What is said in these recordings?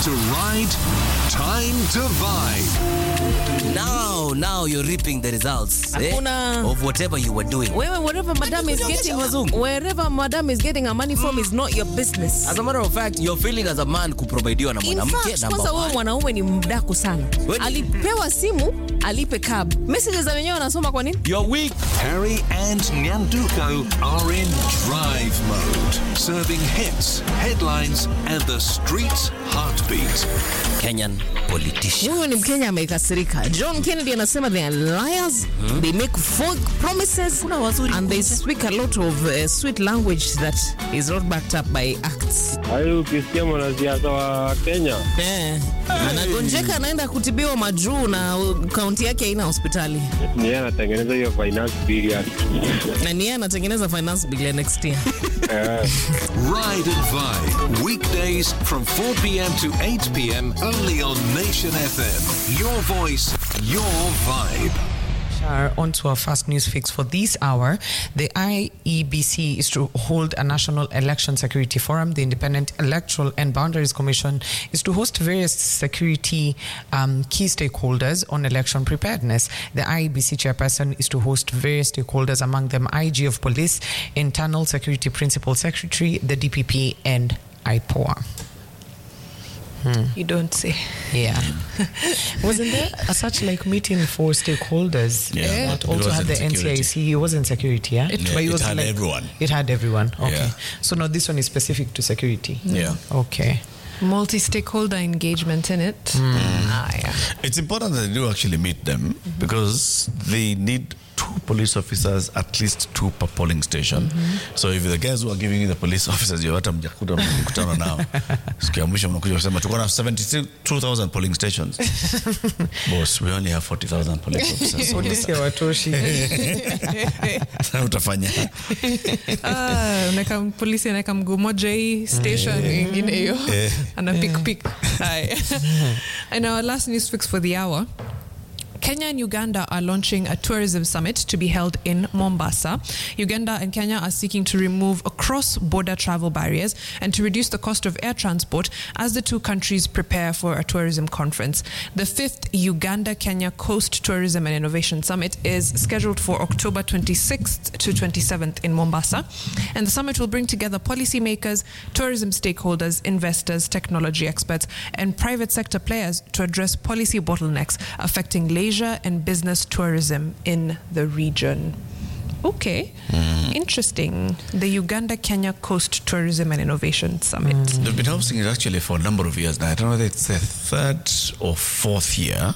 to ride, time to vibe. Now you're reaping the results of whatever you were doing. Wherever madam is getting her money from is not your business. As a matter of fact, you're feeling as a man kuprovidiwa na mwanamke. Kwanza wewe mwanaume ni mdaku sana. Alipewa simu, alipe cab. Messages za wenyewe wanasoma kwa nini? You're weak. Harry and Nyanduko are in drive mode, serving hits, headlines, and the street's heartbeat. Kenyan politician. Huyu ni Mkenya amekasirika. John Kennedy anasema they are liars, they make false promises, and they speak a lot of sweet language that is not backed up by acts. Hayo ukisikia mwanasiasa wa Kenya. Anagonjeka anaenda kutibiwa majuu na kaunti yake haina hospitali. Ni yeye anatengeneza hiyo finance bill yake. Na ni yeye anatengeneza finance bill next year. Ride and Vibe, weekdays from 4 p.m. to 8 p.m. only on Nation FM. Your voice, your vibe. On to our first news fix for this hour. The IEBC is to hold a national election security forum. The Independent Electoral and Boundaries Commission is to host various security key stakeholders on election preparedness. The IEBC chairperson is to host various stakeholders, among them IG of Police, Internal Security Principal Secretary, the DPP, and IPOA. You don't say. Yeah. Wasn't there such meeting for stakeholders? Yeah. What also had the NCIC? It wasn't security, yeah? It had everyone. It had everyone. Okay. Yeah. So now this one is specific to security. Yeah. Okay. Multi-stakeholder engagement in it. Yeah. It's important that they do actually meet them because they need 2 police officers, at least 2 per polling station. So if the guys who are giving you the police officers, you hata mjakuta mkutano nao. Siku ya mwisho mnakuja kusema tuko na 72,000 polling stations. Boss, we only have 40,000 police officers. Polisi hawatoshi. Sasa utafanya. Unaweka polisi anaweka mguu moja hii station nyingine hiyo. Ana pick. And our last news fix for the hour. Kenya and Uganda are launching a tourism summit to be held in Mombasa. Uganda and Kenya are seeking to remove cross-border travel barriers and to reduce the cost of air transport as the 2 countries prepare for a tourism conference. The 5th Uganda-Kenya Coast Tourism and Innovation Summit is scheduled for October 26th to 27th in Mombasa. And the summit will bring together policymakers, tourism stakeholders, investors, technology experts, and private sector players to address policy bottlenecks affecting leisure and business tourism in the region. Okay. Interesting. The Uganda-Kenya Coast Tourism and Innovation Summit. They've been hosting it actually for a number of years now. I don't know whether it's the 3rd or 4th year.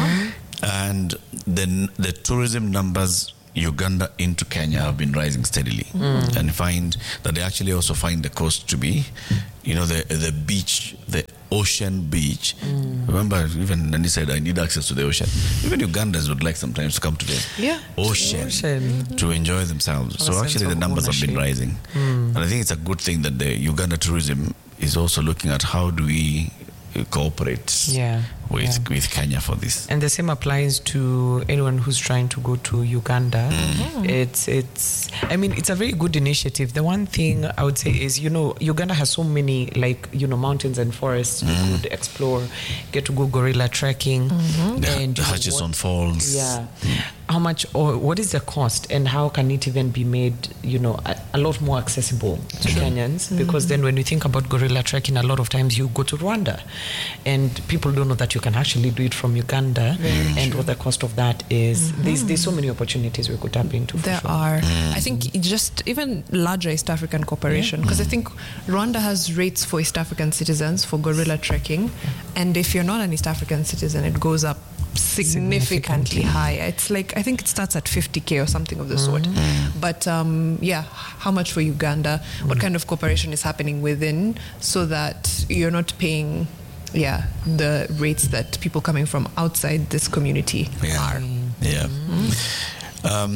And then the tourism numbers Uganda into Kenya have been rising steadily, and find that they actually also find the coast to be, the beach, the ocean beach. Remember, even Nani said, I need access to the ocean. Even Ugandans would like sometimes to come to the ocean to enjoy themselves. So actually the numbers have been rising. And I think it's a good thing that the Uganda tourism is also looking at how do we cooperate with Kenya for this. And the same applies to anyone who's trying to go to Uganda. It's a very good initiative. The one thing I would say is, Uganda has so many mountains and forests you could explore, get to go gorilla trekking, and the Hutchison Falls. Yeah. How much, or what is the cost, and how can it even be made, a lot more accessible to Kenyans? Because then when you think about gorilla trekking, a lot of times you go to Rwanda, and people don't know that you can actually do it from Uganda, and what the cost of that is. There's so many opportunities we could tap into. There are. I think just even larger East African cooperation, because I think Rwanda has rates for East African citizens for gorilla trekking, and if you're not an East African citizen, it goes up significantly higher. It's I think it starts at 50K or something of the sort. But how much for Uganda? What kind of cooperation is happening within, so that you're not paying the rates that people coming from outside this community are?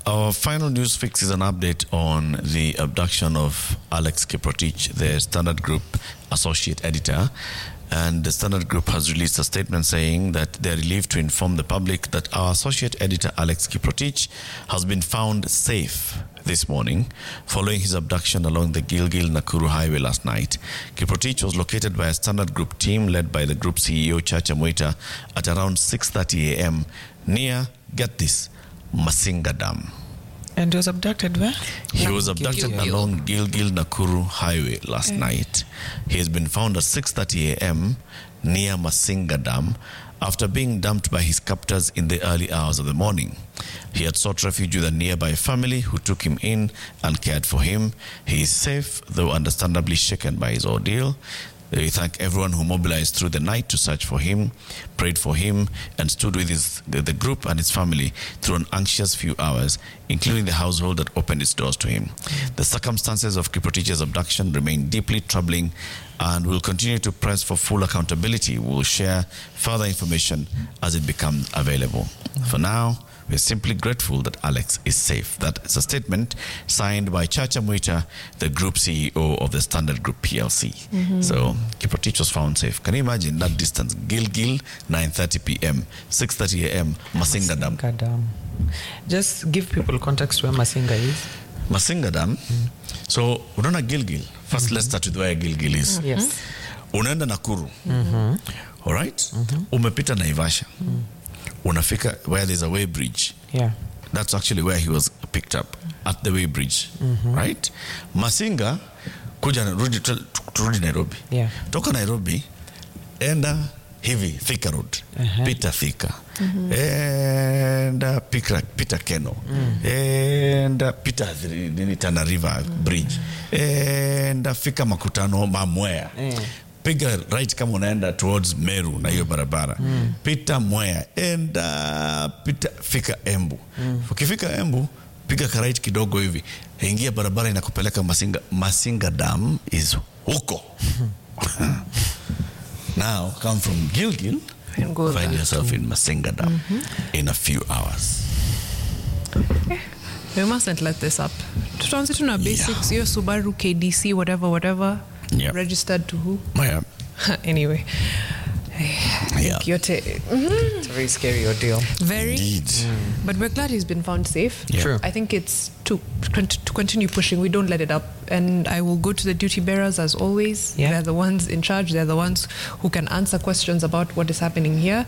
Our final news fix is an update on the abduction of Alex Kiprotich, the Standard Group associate editor. And the Standard Group has released a statement saying that they are relieved to inform the public that our associate editor, Alex Kiprotich, has been found safe this morning following his abduction along the Gilgil-Nakuru highway last night. Kiprotich was located by a Standard Group team led by the group CEO, Chacha Mwita, at around 6:30 a.m. near, get this, Masinga Dam. And he was abducted where? He was abducted along Gilgil-Nakuru highway last night. He has been found at 6:30 a.m. near Masinga Dam after being dumped by his captors in the early hours of the morning. He had sought refuge with a nearby family who took him in and cared for him. He is safe, though understandably shaken by his ordeal. We thank everyone who mobilized through the night to search for him, prayed for him, and stood with the group and his family through an anxious few hours, including the household that opened its doors to him. The circumstances of Kiprotich's abduction remain deeply troubling, and we'll continue to press for full accountability. We'll share further information as it becomes available. For now, we're simply grateful that Alex is safe. That is a statement signed by Chacha Mwita, the group CEO of the Standard Group PLC. So Kiprotich was found safe. Can you imagine that distance? Gilgil, 9:30 p.m., 6:30 a.m., Masinga Dam. Just give people context where Masinga is. Masinga Dam. So, unaona Gilgil. First, let's start with where Gilgil is. Yes. Unaenda Nakuru. All right? Umepita Naivasha. Unafika where there's a way bridge. Yeah. That's actually where he was picked up, at the way bridge. Right? Masinga, kuja turudi Nairobi. Yeah. Toka Nairobi, enda hivi, Thika Road. Pita Thika. Enda Pita Keno. Enda Pita Tana River Bridge. Enda fika Makutano Mamwea. Piga right kama unaenda towards Meru na hiyo barabara. Pita Mwea, enda fika Embu. Ukifika Embu, piga ka right kidogo hivi. Ingia barabara inakupeleka Masinga. Masinga Dam is huko. Now come from Gilgil and find yourself in Masinga Dam in a few hours. We mustn't let this up. Tuanze tuna basics. Your Subaru KDC, whatever. Yep. Registered to who? Yeah. Anyway. Yeah. It's a very scary ordeal. Very. Indeed. But we're glad he's been found safe. Yeah. True. I think it's to continue pushing. We don't let it up. And I will go to the duty bearers as always. Yeah. They're the ones in charge. They're the ones who can answer questions about what is happening here.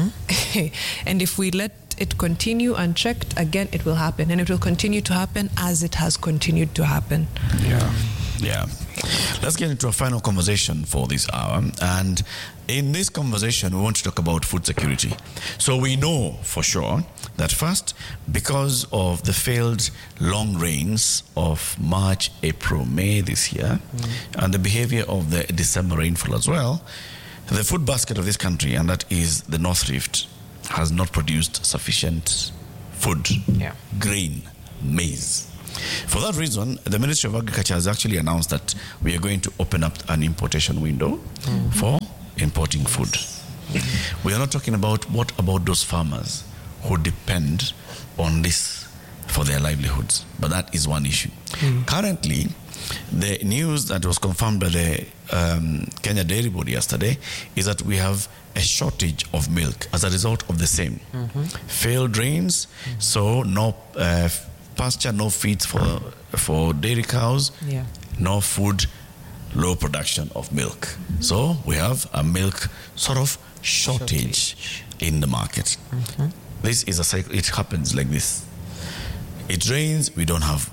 And if we let it continue unchecked, again, it will happen. And it will continue to happen as it has continued to happen. Yeah. Let's get into a final conversation for this hour. And in this conversation, we want to talk about food security. So we know for sure that first, because of the failed long rains of March, April, May this year, and the behavior of the December rainfall as well, the food basket of this country, and that is the North Rift, has not produced sufficient food, grain, maize. For that reason, the Ministry of Agriculture has actually announced that we are going to open up an importation window for importing food. We are not talking about what about those farmers who depend on this for their livelihoods, but that is one issue. Currently, the news that was confirmed by the Kenya Dairy Board yesterday is that we have a shortage of milk as a result of the same. Failed rains, so no pasture, no feeds for dairy cows, no food, low production of milk. So we have a milk sort of shortage in the market. This is a cycle. It happens like this. It rains, we don't have,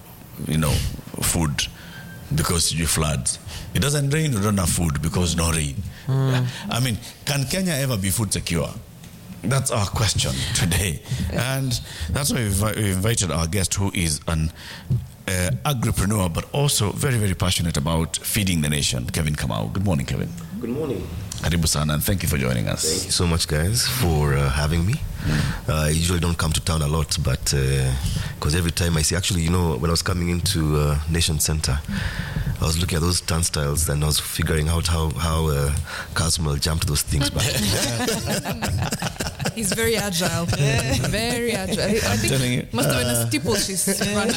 food because you floods. It doesn't rain, we don't have food because no rain. I mean, can Kenya ever be food secure? That's our question today. And that's why we invited our guest, who is an agripreneur, but also very, very passionate about feeding the nation, Kevin Kamau. Good morning, Kevin. Good morning. Karibu sana, and thank you for joining us. Thank you so much, guys, for having me. I usually don't come to town a lot, but because every time I see, actually, when I was coming into Nation Center, I was looking at those turnstiles and I was figuring out how cars will jump to those things back. He's very agile. Very agile. I think telling you. must have been a steeplechase runner.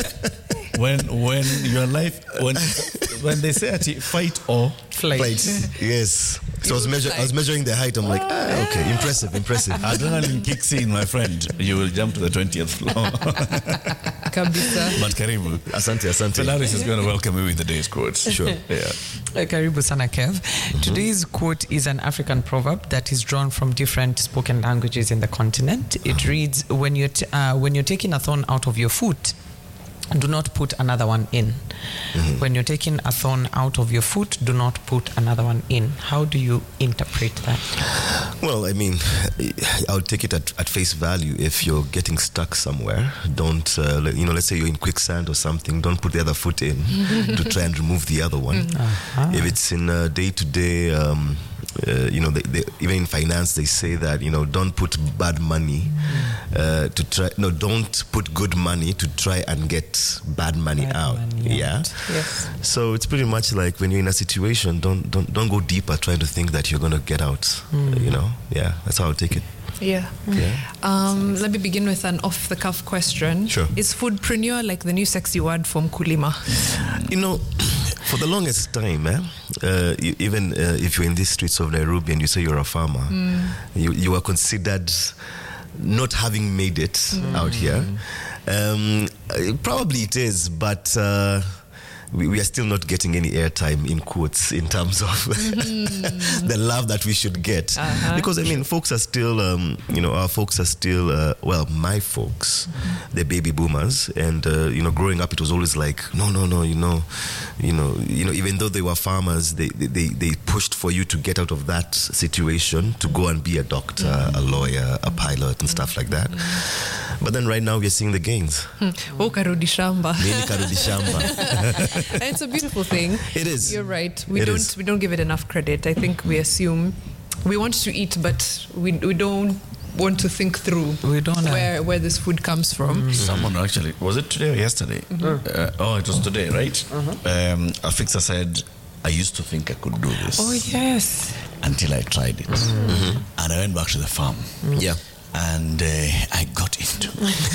When your life, when they say fight or Flight. Yes. So I was measuring the height. I'm like, okay, impressive. adrenaline kicks in, my friend, you will jump to the 20th floor. Kabisa. But karibu. Asante. Solaris is going to welcome you with the day's quotes. Sure. Yeah. Karibu sana, Kev. Today's quote is an African proverb that is drawn from different spoken languages in the continent. It reads, when you're taking a thorn out of your foot, do not put another one in. When you're taking a thorn out of your foot, do not put another one in. How do you interpret that? Well, I mean, I'll take it at face value. If you're getting stuck somewhere, don't, let's say you're in quicksand or something, don't put the other foot in to try and remove the other one. If it's in day-to-day, even in finance, they say that, don't put bad money don't put good money to try and get bad money out. Yes. So it's pretty much like when you're in a situation, don't go deeper trying to think that you're going to get out. Yeah, that's how I'll take it. Yeah. Let me begin with an off-the-cuff question. Sure. Is foodpreneur like the new sexy word for mkulima? For the longest time, even if you're in these streets of Nairobi and you say you're a farmer, you are considered not having made it out here. Probably it is, but we are still not getting any airtime, in quotes, in terms of the love that we should get. Because, folks are still, our folks are still, my folks, they're baby boomers. And, growing up, it was always like, no, even though they were farmers, they pushed for you to get out of that situation, to go and be a doctor, a lawyer, a pilot, and stuff like that. But then right now, we're seeing the gains. Karudi shamba. Karudi shamba. And it's a beautiful thing. It is. You're right. We don't give it enough credit. I think we assume we want to eat, but we don't want to think through where this food comes from. Someone actually, was it today or yesterday? It was today, right? A fixer said, I used to think I could do this. Oh, yes. Until I tried it. And I went back to the farm. Yeah. And I got into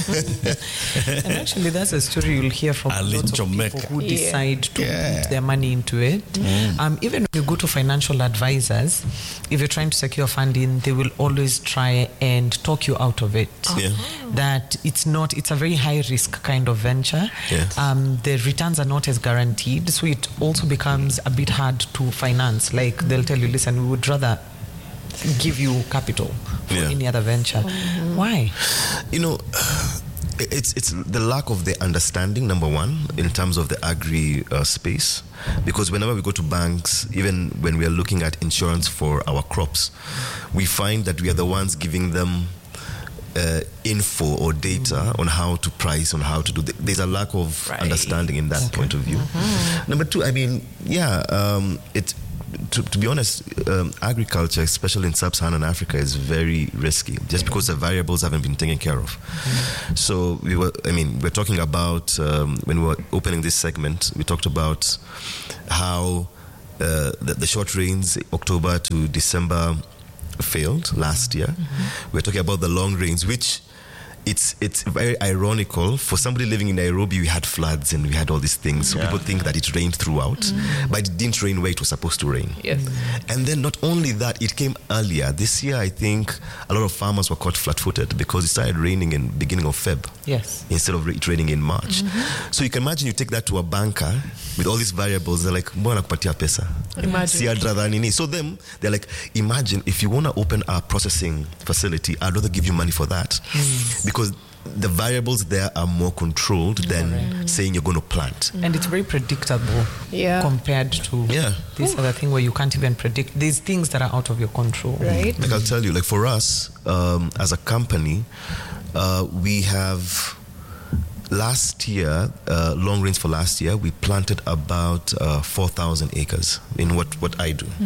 And actually, that's a story you'll hear from lots of people who decide to put their money into it. Even when you go to financial advisors, if you're trying to secure funding, they will always try and talk you out of it. That it's a very high risk kind of venture. The returns are not as guaranteed, so it also becomes a bit hard to finance. Like they'll tell you, listen, we would rather give you capital for any other venture. Why? It's the lack of the understanding, number one, in terms of the agri space. Because whenever we go to banks, even when we are looking at insurance for our crops, we find that we are the ones giving them info or data on how to price, on how to do. There's a lack of understanding in that point of view. Number two, to be honest, agriculture, especially in sub-Saharan Africa, is very risky just because the variables haven't been taken care of. So we're talking about, when we were opening this segment, we talked about how the short rains, October to December, failed last year. We're talking about the long rains, which it's very ironical. For somebody living in Nairobi, we had floods and we had all these things. So people think that it rained throughout, but it didn't rain where it was supposed to rain. And then not only that, it came earlier. This year, I think a lot of farmers were caught flat-footed because it started raining in beginning of Feb. Instead of it raining in March. So you can imagine you take that to a banker with all these variables. They're like, mbona kupatia pesa? Imagine. So they're like, imagine if you want to open a processing facility, I'd rather give you money for that. Because the variables there are more controlled than saying you're going to plant. And it's very predictable compared to this other thing where you can't even predict. These things that are out of your control. Right. Like I'll tell you, like for us, as a company, we have last year, long range for last year, we planted about 4,000 acres in what I do.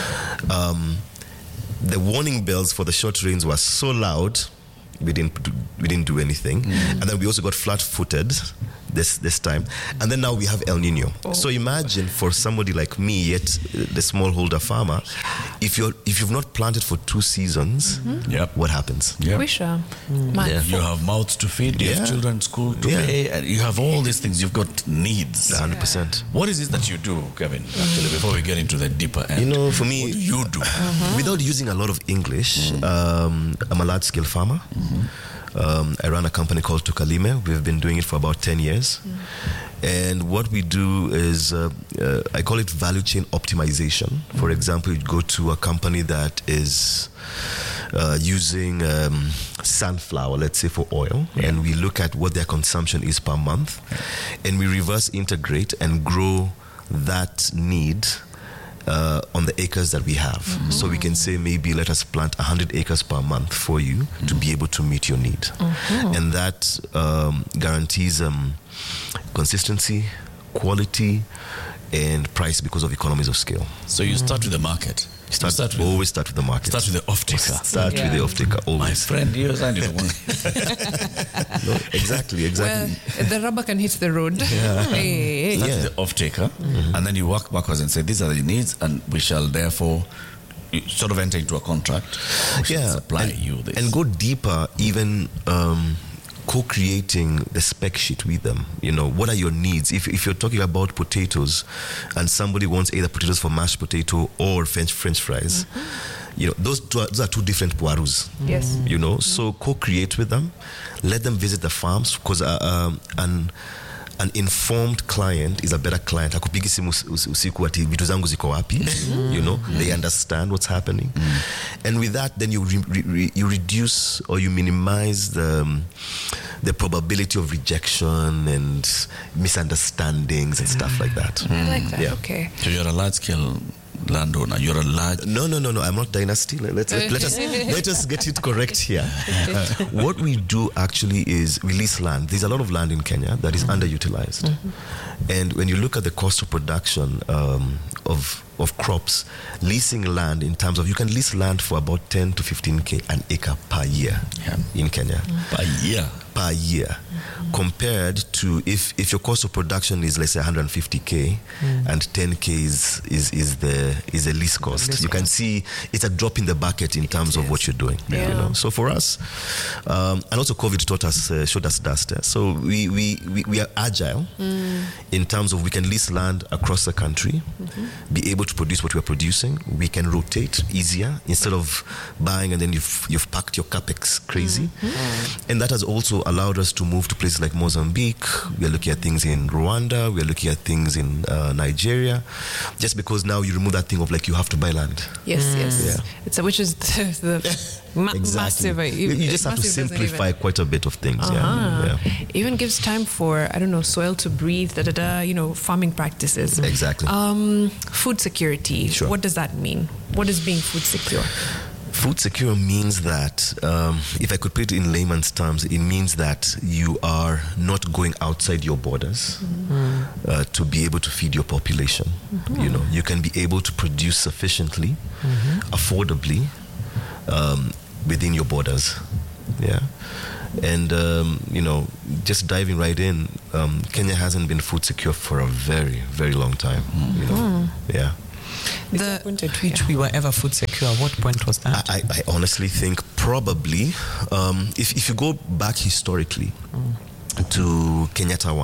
The warning bells for the short rains were so loud, we didn't do anything. And then we also got flat-footed this time. And then now we have El Nino. So imagine for somebody like me, yet the smallholder farmer, if you've not planted for 2 seasons, what happens? Wisha. You have mouths to feed, you have children school to pay, and you have all these things. You've got needs. 100%. What is it that you do, Kevin, actually, before we get into the deeper end? You know, for me, what do you do? Without using a lot of English, I'm a large-scale farmer. I run a company called Tukalime. We've been doing it for about 10 years. And what we do is, I call it value chain optimization. For example, you go to a company that is using sunflower, let's say, for oil, and we look at what their consumption is per month, and we reverse integrate and grow that need on the acres that we have. So we can say, maybe let us plant 100 acres per month for you to be able to meet your need. And that guarantees consistency, quality, and price because of economies of scale. So you start with the market. Always start with the market. Start with the off-taker. Start with the off-taker, always. My friend, you signed it. No, exactly. Well, the rubber can hit the road. Start with the off-taker, and then you work backwards and say, these are the needs, and we shall therefore sort of enter into a contract. We shall supply you this. And go deeper, even co-creating the spec sheet with them. You know, what are your needs? If you're talking about potatoes and somebody wants either potatoes for mashed potato or French fries, you know, those are 2 different poirus. Yes. You know, so co-create with them, let them visit the farms, because an informed client is a better client. Hakupigi simu usiku ati vitu zangu ziko wapi. You know, they understand what's happening. And with that, then you reduce or you minimize the probability of rejection and misunderstandings and stuff like that. I like that. Okay. So you're a large-scale landowner. You're a large... No. I'm not dynasty. Let us get it correct here. What we do actually is we lease land. There's a lot of land in Kenya that is underutilized. And when you look at the cost of production of crops, leasing land in terms of, you can lease land for about 10 to 15K an acre per year in Kenya. Per year. Compared to if your cost of production is, let's say, 150K and 10K is the lease cost. You can see it's a drop in the bucket in terms of what you're doing. You know? So for us, and also COVID showed us dust. So we are agile in terms of we can lease land across the country, be able to produce what we're producing. We can rotate easier instead of buying and then you've packed your capex crazy. And that has also allowed us to move to places like Mozambique. We are looking at things in Rwanda. We are looking at things in Nigeria. Just because now you remove that thing of like you have to buy land. Yes. It's which is the massive. You just have to simplify quite a bit of things. Even gives time for, I don't know, soil to breathe. You know, farming practices. Exactly. Food security. Sure. What does that mean? What is being food secure? Food secure means that, if I could put it in layman's terms, it means that you are not going outside your borders to be able to feed your population. You know, you can be able to produce sufficiently, affordably, within your borders. And, you know, just diving right in, Kenya hasn't been food secure for a very, very long time. You know? The point at which we were ever food secure, what point was that? I honestly think probably, if you go back historically to Kenyatta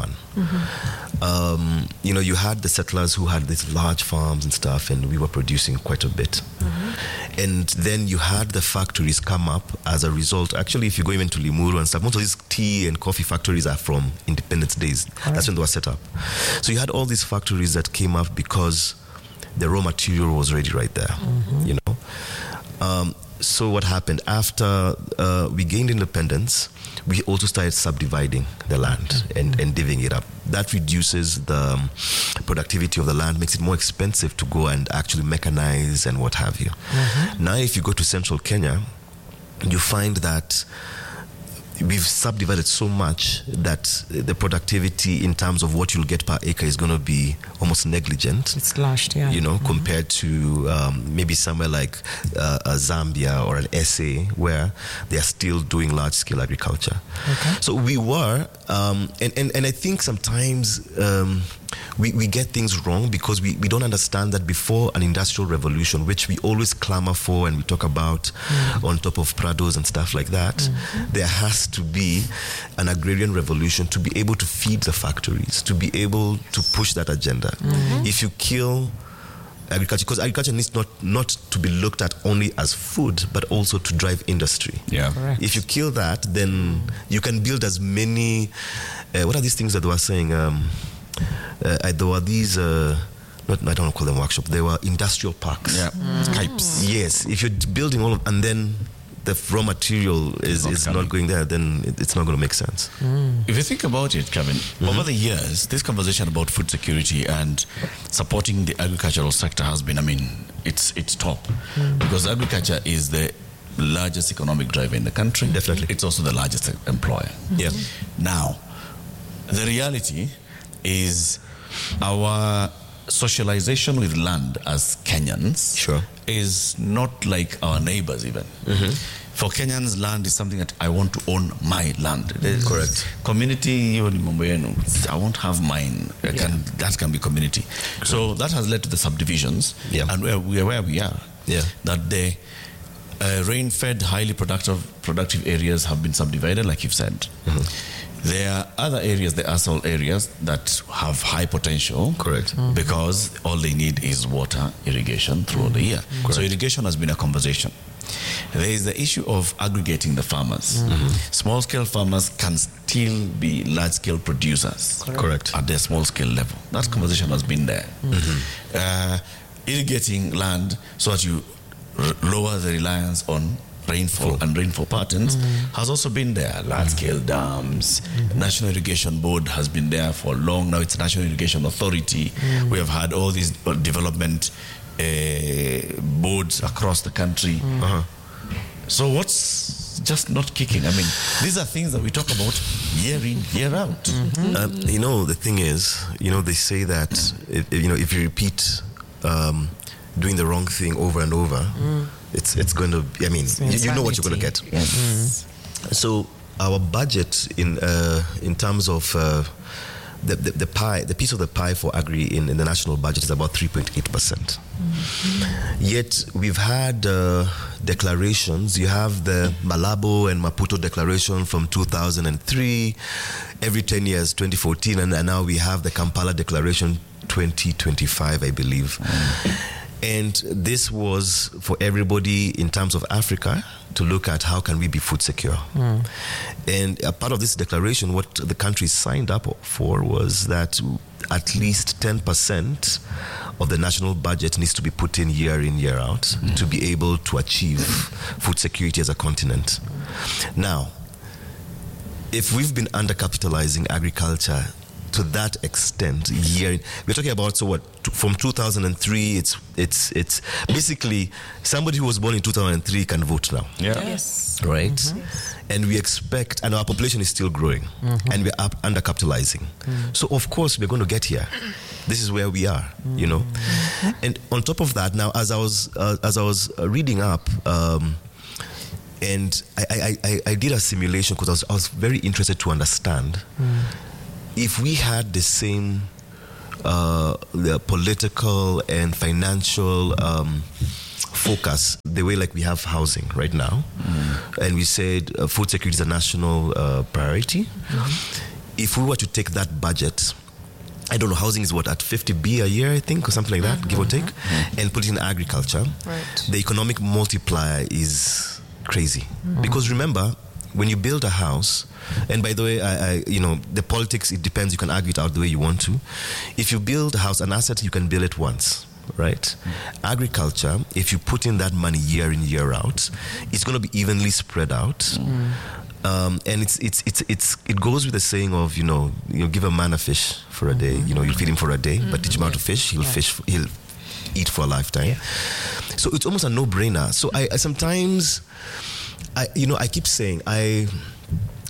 1, you know, you had the settlers who had these large farms and stuff, and we were producing quite a bit. And then you had the factories come up as a result. Actually, if you go even to Limuru and stuff, most of these tea and coffee factories are from independence days. That's when they were set up. So you had all these factories that came up because the raw material was ready right there, you know. So what happened after we gained independence, we also started subdividing the land and divvying it up. That reduces the productivity of the land, makes it more expensive to go and actually mechanize and what have you. Now, if you go to central Kenya, you find that we've subdivided so much that the productivity in terms of what you'll get per acre is going to be almost negligent. It's slashed, yeah. Compared to maybe somewhere like Zambia or an SA where they are still doing large-scale agriculture. Okay. So we were, and I think sometimes we get things wrong because we don't understand that before an industrial revolution, which we always clamor for and we talk about on top of Prados and stuff like that, there has to be an agrarian revolution to be able to feed the factories, to be able to push that agenda. If you kill agriculture, because agriculture needs not to be looked at only as food, but also to drive industry. Yeah. Correct. If you kill that, then you can build as many, what are these things that they were saying? There were these, I don't want to call them workshops, they were industrial parks. Yeah. Skypes. Yes, if you're building all of, and then the raw material is not going there, then it's not going to make sense. If you think about it, Kevin, over the years, this conversation about food security and supporting the agricultural sector has been, it's top. Because agriculture is the largest economic driver in the country. Definitely. It's also the largest employer. Yeah. Now, the reality is our socialization with land as Kenyans is not like our neighbors even. For Kenyans, land is something that I want to own my land. Correct. Community, I won't have mine. That can be community. So that has led to the subdivisions, and where we are. Yeah. That the rain-fed, highly productive areas have been subdivided, like you've said. There are other areas, the arsal areas, that have high potential. Correct. Because all they need is water irrigation throughout the year. So irrigation has been a conversation. There is the issue of aggregating the farmers. Small-scale farmers can still be large-scale producers. Correct. At their small-scale level. That conversation has been there. Irrigating land so that you lower the reliance on rainfall and rainfall patterns has also been there. Large-scale dams. National Irrigation Board has been there for long. Now it's National Irrigation Authority. We have had all these development boards across the country. So what's just not kicking? These are things that we talk about year in, year out. The thing is, they say that if you repeat doing the wrong thing over and over, it's going to, you know what you're going to get. Yes. So our budget in terms of the pie, the piece of the pie for agri in the national budget is about 3.8%. Yet we've had declarations. You have the Malabo and Maputo declaration from 2003, every 10 years, 2014, and now we have the Kampala declaration 2025, I believe. And this was for everybody in terms of Africa to look at how can we be food secure. And a part of this declaration, what the countries signed up for was that at least 10% of the national budget needs to be put in, year out, to be able to achieve food security as a continent. Now, if we've been undercapitalizing agriculture to that extent, we're talking about, so what, from 2003, it's basically somebody who was born in 2003 can vote now. Yes. Right? And we expect, and our population is still growing, and we're undercapitalizing. So of course we're going to get here. This is where we are, And on top of that, now as I was reading up, and I did a simulation because I was very interested to understand if we had the same the political and financial focus the way like we have housing right now, and we said food security is a national priority. If we were to take that budget, I don't know, housing is what, at 50 B a year, I think, or something like that, give or take, and put it in agriculture, the economic multiplier is crazy. Because remember, when you build a house, and by the way, the politics, it depends, you can argue it out the way you want to. If you build a house, an asset, you can build it once, right? Agriculture, if you put in that money year in, year out, it's going to be evenly spread out. And it goes with the saying of, give a man a fish for a day, you feed him for a day, but teach him how to fish, he'll eat for a lifetime. So it's almost a no-brainer. So I sometimes, I keep saying,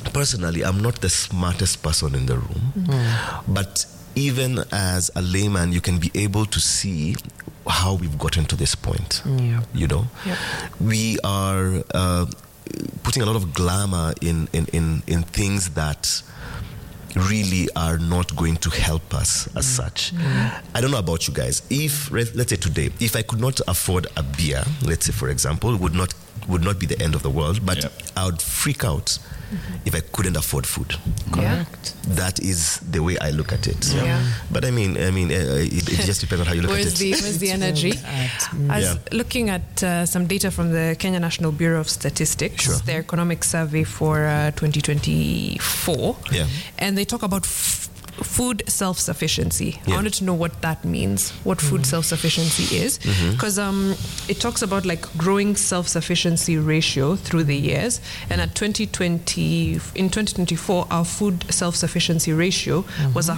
personally, I'm not the smartest person in the room, but even as a layman, you can be able to see how we've gotten to this point. You know, we are putting a lot of glamour in things that really are not going to help us as such. I don't know about you guys. If, let's say today, if I could not afford a beer, let's say for example, would not be the end of the world, but I would freak out if I couldn't afford food. Correct. That is the way I look at it. But I mean, it just depends on how you look at it. Where's the energy? Looking at some data from the Kenya National Bureau of Statistics, their economic survey for 2024, and they talk about food self-sufficiency. I wanted to know what that means, what food self-sufficiency is, because it talks about like growing self-sufficiency ratio through the years, and at in 2024 our food self-sufficiency ratio was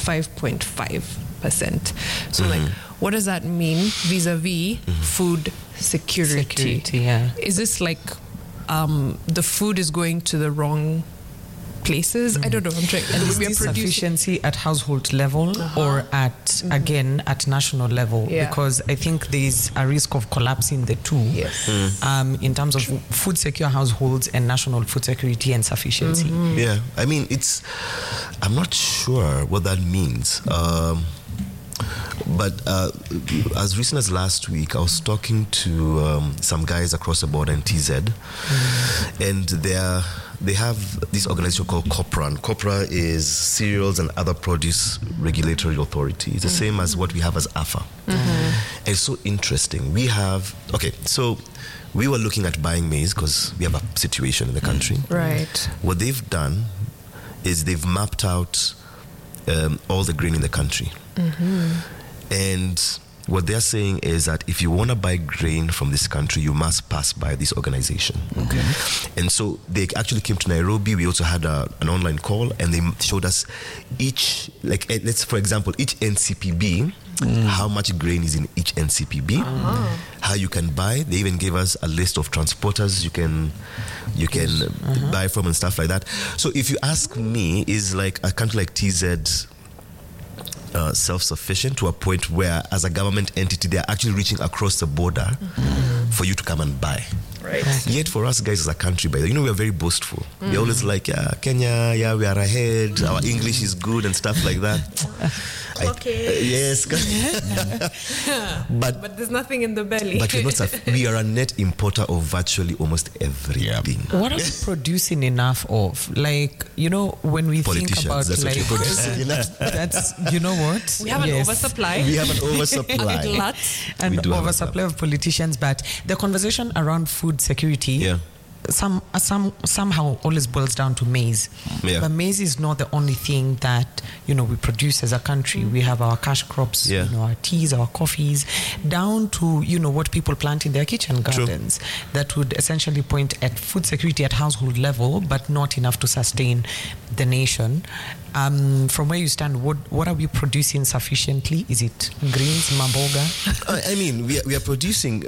105.5%. So like, what does that mean vis-a-vis food security? Is this like the food is going to the wrong places? I don't know. I'm trying. And is this sufficiency at household level or at at national level? Because I think there's a risk of collapsing the two. In terms of food secure households and national food security and sufficiency. I mean, I'm not sure what that means. But as recent as last week, I was talking to some guys across the border in TZ, and they have this organization called COPRA. And COPRA is Cereals and Other Produce Regulatory Authority. It's the same as what we have as AFA. And it's so interesting. So we were looking at buying maize because we have a situation in the country. Right. What they've done is they've mapped out all the grain in the country. And what they're saying is that if you want to buy grain from this country, you must pass by this organization. And so they actually came to Nairobi. We also had an online call, and they showed us each, like, let's for example, each NCPB, how much grain is in each NCPB, how you can buy. They even gave us a list of transporters you can buy from and stuff like that. So if you ask me, is like a country like TZ self-sufficient to a point where, as a government entity, they're actually reaching across the border for you to come and buy. Yet for us guys as a country, we are very boastful. We're always like, Kenya, we are ahead, our English is good and stuff like that. Yes. but there's nothing in the belly. But we are a net importer of virtually almost everything. What are we producing enough of? Like, when we think about, that's like, what you're producing enough. That's, you know what? We have an oversupply. We have an oversupply. An oversupply of politicians. But the conversation around food security somehow always boils down to maize. But maize is not the only thing that we produce as a country. We have our cash crops, our teas, our coffees, down to what people plant in their kitchen gardens. That would essentially point at food security at household level, but not enough to sustain the nation. From where you stand, what are we producing sufficiently? Is it greens, mamboga? I mean, we are producing.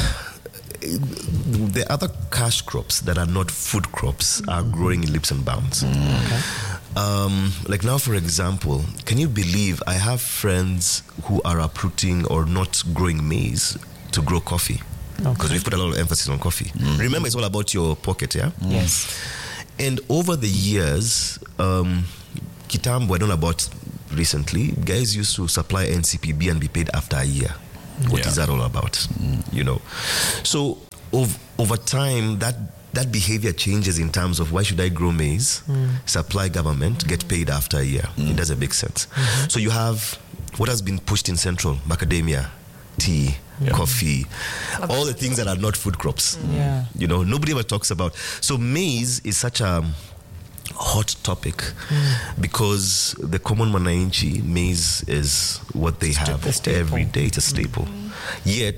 The other cash crops that are not food crops are growing in leaps and bounds. Like now, for example, can you believe I have friends who are uprooting or not growing maize to grow coffee? Because we've put a lot of emphasis on coffee. Remember, it's all about your pocket, Yes. And over the years, Kitambo, I don't know about recently, guys used to supply NCPB and be paid after a year. What is that all about? So over time, that behavior changes in terms of why should I grow maize, supply government, get paid after a year? It doesn't make sense. So you have what has been pushed in Central: macadamia, tea, coffee, all the things that are not food crops. Nobody ever talks about. So maize is such a hot topic because the common mwananchi, maize is what they have every day. It's a staple. Yet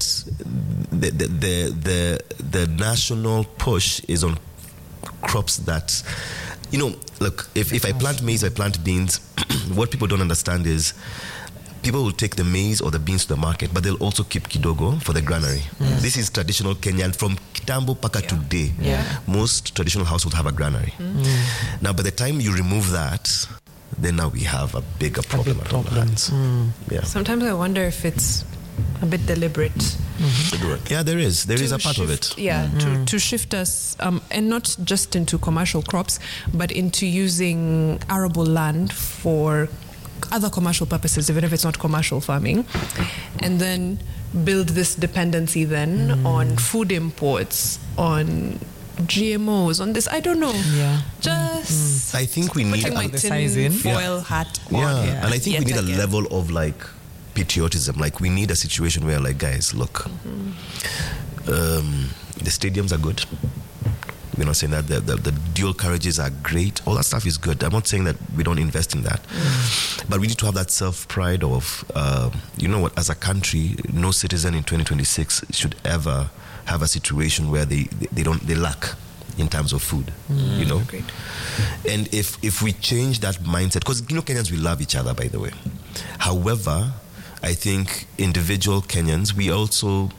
the national push is on crops that, look, if I plant maize, I plant beans. What people don't understand is people will take the maize or the beans to the market, but they'll also keep kidogo for the granary. This is traditional Kenyan from Kitambo Paka today. Most traditional households have a granary. Now, by the time you remove that, then now we have a bigger problem. Yeah. Sometimes I wonder if it's a bit deliberate. Yeah, there is. There is a part of it. Yeah, to shift us, and not just into commercial crops, but into using arable land for other commercial purposes, even if it's not commercial farming, and then build this dependency then on food imports, on GMOs, on this. I don't know. Yeah. Just I think we need my tin foil hat on. Yeah. And I think we need a level of like patriotism. Like we need a situation where like, guys, look, the stadiums are good. We're not saying that the dual carriages are great. All that stuff is good. I'm not saying that we don't invest in that. But we need to have that self-pride of, you know what, as a country, no citizen in 2026 should ever have a situation where they lack in terms of food, you know. Great. And if we change that mindset, because you know Kenyans, we love each other, by the way. However, I think individual Kenyans, we also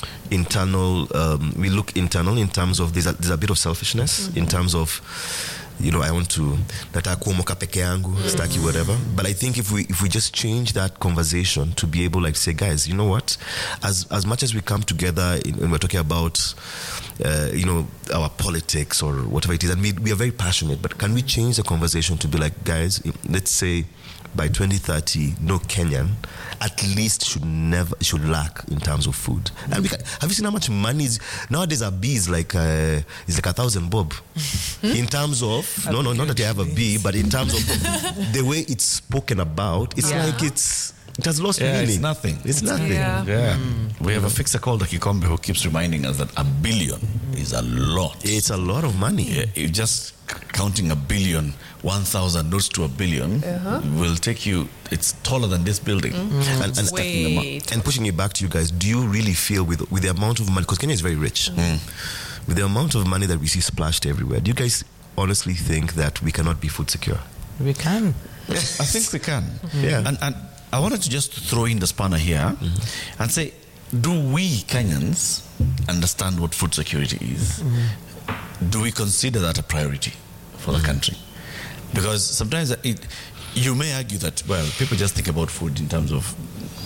we look internal in terms of there's a bit of selfishness in terms of, you know, I want to nataka kuomoka peke yangu, staki whatever. But I think if we just change that conversation to be able like say, guys, you know what, as much as we come together when we're talking about you know, our politics or whatever it is, and we are very passionate, but can we change the conversation to be like, guys, let's say by 2030, no Kenyan at least should lack in terms of food. And have you seen how much money is nowadays? A bee is like it's like 1,000 bob in terms of not that you have a bee, but in terms of the way it's spoken about. It's like it has lost meaning. It's nothing. It's nothing. Yeah. We have a fixer called the Kikombe who keeps reminding us that 1 billion is a lot. It's a lot of money. Yeah, you just counting 1 billion, 1,000 notes to 1 billion will take you. It's taller than this building. And pushing it back to you guys, do you really feel with the amount of money, because Kenya is very rich, with the amount of money that we see splashed everywhere, do you guys honestly think that we cannot be food secure? We can. I think we can. Yeah. And I wanted to just throw in the spanner here and say, do we Kenyans understand what food security is? Do we consider that a priority for the country? Because sometimes you may argue that, well, people just think about food in terms of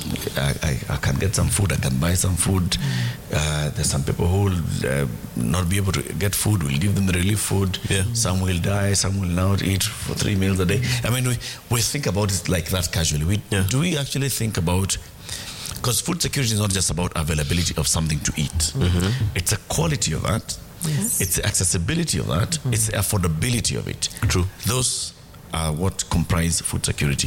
I can get some food, I can buy some food. There's some people who will not be able to get food. We'll give them the relief food. Some will die, some will not eat for 3 meals a day. I mean, we think about it like that casually. Do we actually think about, because food security is not just about availability of something to eat. It's the quality of that. It's the accessibility of that. It's the affordability of it. True. Those are what comprise food security.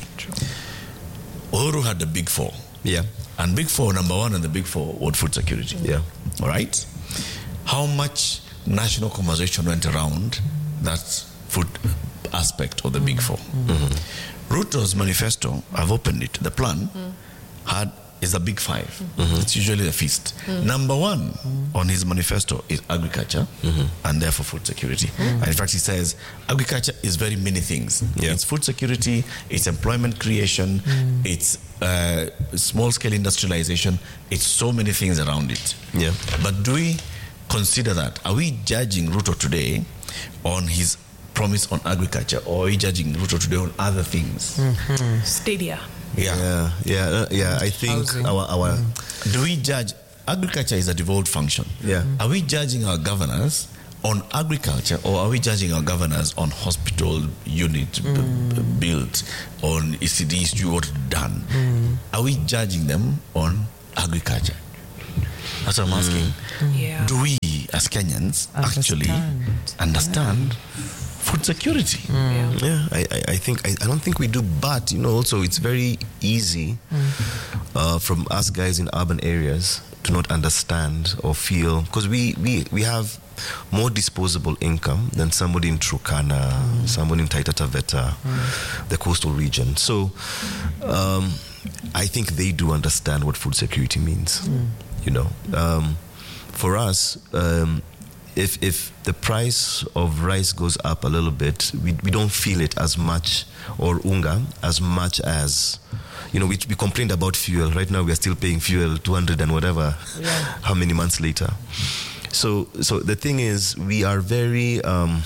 Uhuru had the big four. Yeah. And big four, number one in the big four was food security. Yeah. All right? How much national conversation went around that food aspect of the big four? Ruto's manifesto, I've opened it, the plan is a big five. It's usually a feast. Number one on his manifesto is agriculture and therefore food security. And in fact, he says agriculture is very many things. It's food security, it's employment creation, it's small-scale industrialization, it's so many things around it. But do we consider that? Are we judging Ruto today on his promise on agriculture, or are we judging Ruto today on other things? Stadia. I think our do we judge agriculture is a devolved function? Are we judging our governors on agriculture, or are we judging our governors on hospital unit built, on ECDs what done? Are we judging them on agriculture? That's what I'm asking. Do we as Kenyans actually understand food security? I don't think we do, but you know, also it's very easy from us guys in urban areas to not understand or feel, because we have more disposable income than somebody in Turkana, somebody in Taita Taveta, the coastal region. So I think they do understand what food security means. You know, for us, if the price of rice goes up a little bit, we don't feel it as much, or unga as much as, we complained about fuel. Right now we are still paying fuel 200 and whatever, how many months later. So the thing is, we are very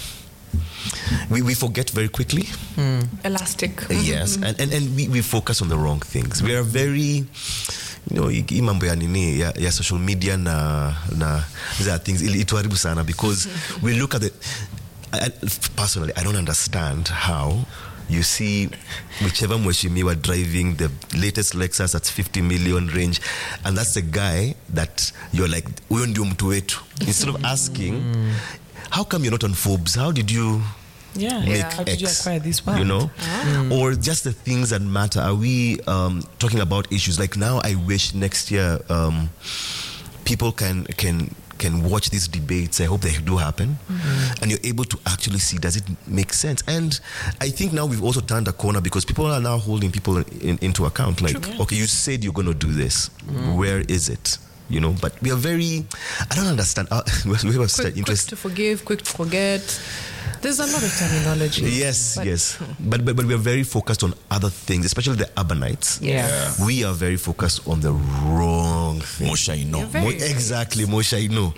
we forget very quickly. Elastic. Yes, and we focus on the wrong things. We are very, hii mambo ya nini ya social media na these are things ituharibu sana, because we look at personally, I don't understand how you see whichever mheshimiwa driving the latest Lexus at 50 million range, and that's the guy that you're like, huyo ndio mtu wetu. Instead of asking, how come you're not on Forbes? How did you make how X? did you acquire this one? Or just the things that matter. Are we talking about issues like now? I wish next year people can watch these debates. I hope they do happen, and you're able to actually see, does it make sense? And I think now we've also turned a corner, because people are now holding people into account. Like, okay, you said you're going to do this. Where is it? But we are very, I don't understand. We were quick to forgive, quick to forget. There's a lot of terminology. Yes. But we are very focused on other things, especially the urbanites. Yeah. We are very focused on the wrong thing. Moshaino. Exactly, Moshaino.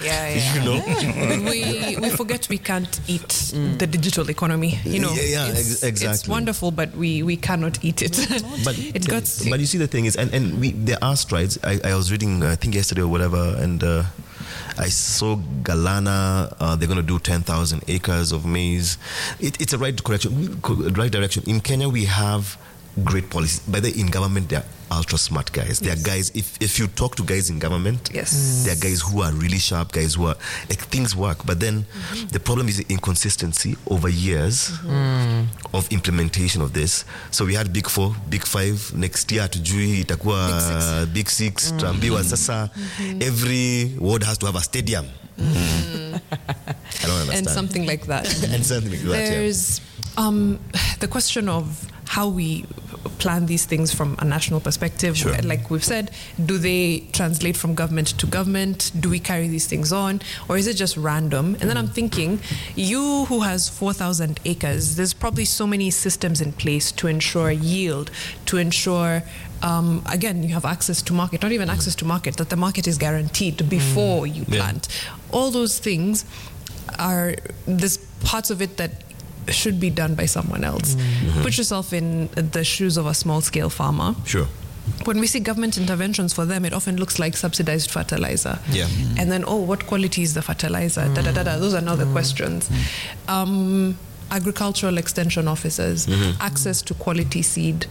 We forget we can't eat the digital economy. Exactly. It's wonderful, but we cannot eat it. But But you see, the thing is, and there are strides. I was reading, I think yesterday or whatever, and I saw Galana, they're going to do 10,000 acres of maize. It's a right direction. In Kenya, we have great policies. By the way, in government, they're ultra smart guys. They are guys, if you talk to guys in government, they are guys who are really sharp, guys who are, things work. But then the problem is the inconsistency over years of implementation of this. So we had Big 4, Big 5. Next year, tujui itakuwa Big 6. Tuambiwa sasa every ward has to have a stadium. I don't understand. And something like that. There's the question of how we plan these things from a national perspective. Like we've said, do they translate from government to government? Do we carry these things on? Or is it just random? And then I'm thinking, you who has 4,000 acres, there's probably so many systems in place to ensure yield, to ensure again, you have access to market, not even access to market, that the market is guaranteed before you plant. All those things there's parts of it that should be done by someone else. Put yourself in the shoes of a small-scale farmer. Sure. When we see government interventions for them, it often looks like subsidized fertilizer. And then, what quality is the fertilizer? Those are now the questions. Agricultural extension officers, access to quality seed,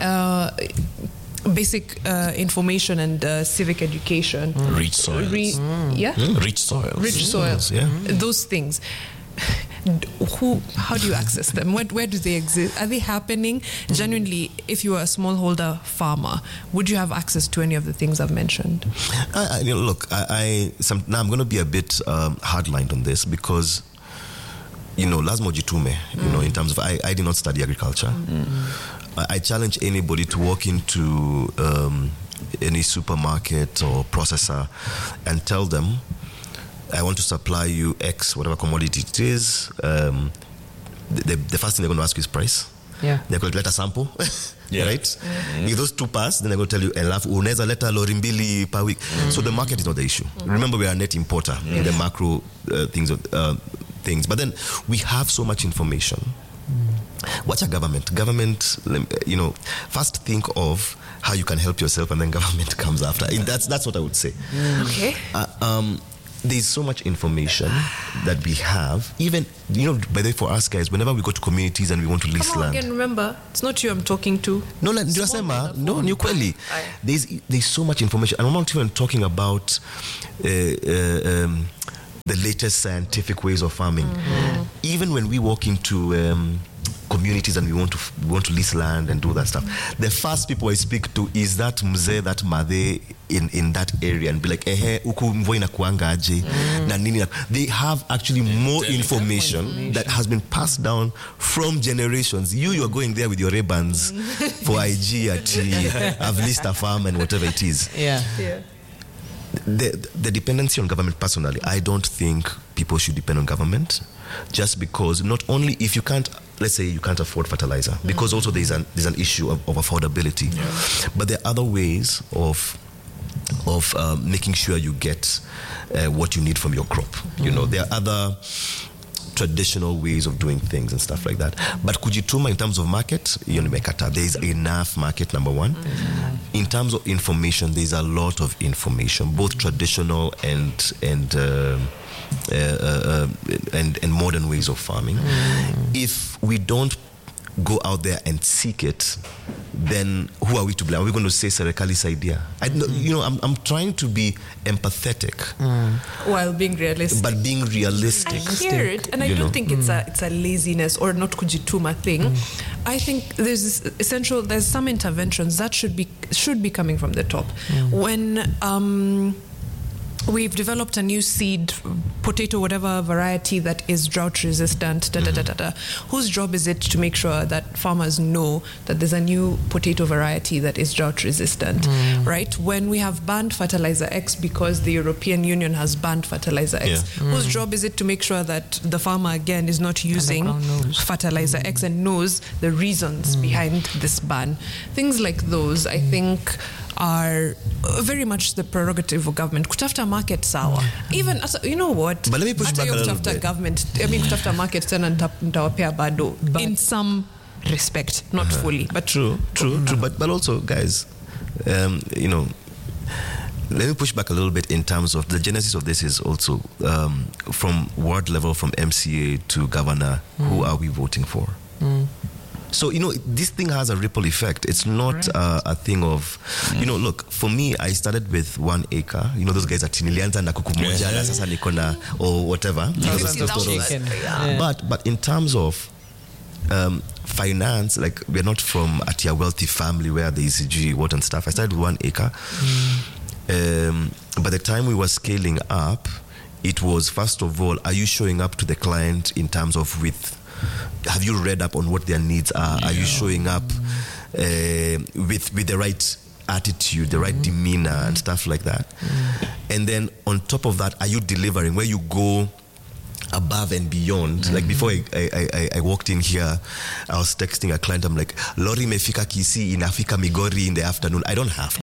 basic information and civic education. Rich soils. Rich soils. Rich soils. Those things. How do you access them? Where do they exist? Are they happening? Genuinely, if you are a smallholder farmer, would you have access to any of the things I've mentioned? Look, now I'm going to be a bit hard-lined on this, because lazima ujitume, in terms of, I did not study agriculture. I challenge anybody to walk into any supermarket or processor and tell them, I want to supply you X, whatever commodity it is. The first thing they're going to ask you is price. They're going to let a sample, right? If those two pass, then they're going to tell you, unaweza leta lori mbili per week. So the market is not the issue. Remember, we are a net importer in the macro things. But then we have so much information. What's a government? Government, first think of how you can help yourself, and then government comes after. That's what I would say. Okay. There's so much information that we have. Even, by the way, for us guys, whenever we go to communities and we want to lease land. Again, remember, it's not you I'm talking to. No, ni kweli. There's so much information. And I'm not even talking about the latest scientific ways of farming. Even when we walk into communities and we want to lease land and do that stuff, the first people I speak to is that mzee, that madhe in that area, and be like, uku mvua inakuanga aje na nini. They have actually more information that has been passed down from generations. You are going there with your ribbons for IG at I've leased a farm and whatever it is. the dependency on government, personally, I don't think people should depend on government, just because not only if you can't, let's say you can't afford fertilizer, because also there's an issue of affordability, but there are other ways of making sure you get what you need from your crop. You know, there are other traditional ways of doing things and stuff like that. But Kujituma, in terms of market, there is enough market, number one. In terms of information, there's a lot of information, both traditional and modern ways of farming. If we don't go out there and seek it, then who are we to blame? Are we going to say Serekali's idea? I'm trying to be empathetic while being realistic. But being realistic. I hear it, and I don't think it's a laziness or not kujituma thing. I think there's some interventions that should be coming from the top. When we've developed a new seed, potato, whatever variety that is drought resistant, whose job is it to make sure that farmers know that there's a new potato variety that is drought resistant, right? When we have banned fertilizer X because the European Union has banned fertilizer X, whose job is it to make sure that the farmer, again, is not using fertilizer X and knows the reasons behind this ban? Things like those, I think, are very much the prerogative of government. Kutafuta market sawa. Even, you know what? But let me push back a little bit. Government, kutafuta market tena nitawapea bado. In some respect, not fully. But True. But also, guys, let me push back a little bit in terms of the genesis of this is also from ward level, from MCA to governor, who are we voting for? So, this thing has a ripple effect. It's not a thing of, look, for me, I started with 1 acre. Those guys at Nilianza na kuku moja na sasa niko na or whatever. But in terms of finance, like, we're not from a wealthy family where there is ECG, what and stuff. I started with 1 acre. By the time we were scaling up, it was, first of all, are you showing up to the client in terms of have you read up on what their needs are? Are you showing up with the right attitude, the right demeanor and stuff like that? And then on top of that, are you delivering where you go above and beyond? Like before I walked in here, I was texting a client, I'm like, Lori mefika Kisii, inafika Migori in the afternoon. I don't have